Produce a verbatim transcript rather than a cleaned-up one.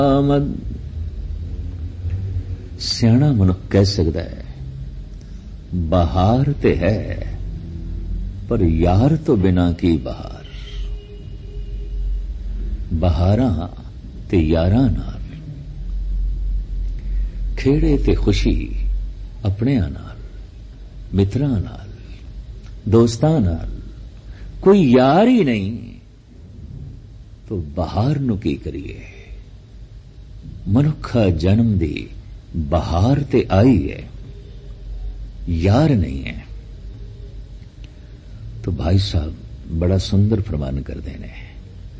ਆਮਦ ਸਿਆਣਾ ਮਨੁੱਖ ਕਹਿ ਸਕਦਾ ਹੈ ਬਹਾਰ ਤੇ ਹੈ ਪਰ ਯਾਰ ਤੋਂ ਬਿਨਾਂ ਕੀ ਬਹਾਰ। ਬਹਾਰਾਂ ਤੇ ਯਾਰਾਂ ਨਾਲ, ਖੇੜੇ ਤੇ ਖੁਸ਼ੀ ਆਪਣਿਆਂ ਨਾਲ, ਮਿੱਤਰਾਂ ਨਾਲ, ਦੋਸਤਾਂ ਨਾਲ, ਕੋਈ ਯਾਰ ਹੀ ਨਹੀਂ ਤੋ ਬਹਾਰ ਨੂੰ ਕੀ ਕਰੀਏ। ਮਨੁੱਖਾ ਜਨਮ ਦੀ ਬਹਾਰ ਤੇ ਆਈ ਹੈ, यार नहीं है। तो भाई साहब बड़ा सुंदर फरमान कर देने